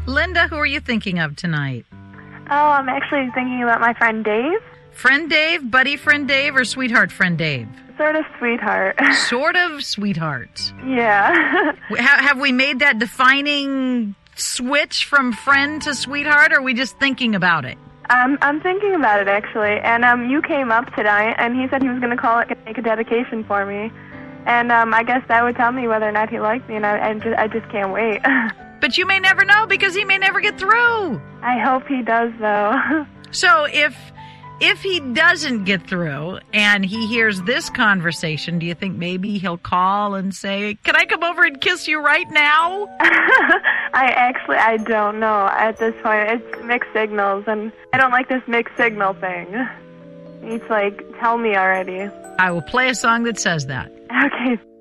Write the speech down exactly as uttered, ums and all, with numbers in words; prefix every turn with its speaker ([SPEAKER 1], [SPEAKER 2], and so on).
[SPEAKER 1] Linda, who are you thinking of tonight?
[SPEAKER 2] Oh, I'm actually thinking about my friend Dave.
[SPEAKER 1] Friend Dave, buddy friend Dave, or sweetheart friend Dave?
[SPEAKER 2] Sort of sweetheart.
[SPEAKER 1] Sort of sweetheart.
[SPEAKER 2] Yeah.
[SPEAKER 1] Ha- have we made that defining switch from friend to sweetheart, or are we just thinking about it?
[SPEAKER 2] Um, I'm thinking about it, actually. And um, you came up tonight, and he said he was going to call it and make a dedication for me. And um, I guess that would tell me whether or not he liked me, and I, I, just, I just can't wait.
[SPEAKER 1] But you may never know, because he may never get through.
[SPEAKER 2] I hope he does, though.
[SPEAKER 1] So if if he doesn't get through and he hears this conversation, do you think maybe he'll call and say, can I come over and kiss you right now?
[SPEAKER 2] I actually, I don't know at this point. It's mixed signals, and I don't like this mixed signal thing. It's like, tell me already.
[SPEAKER 1] I will play a song that says that.
[SPEAKER 2] Okay.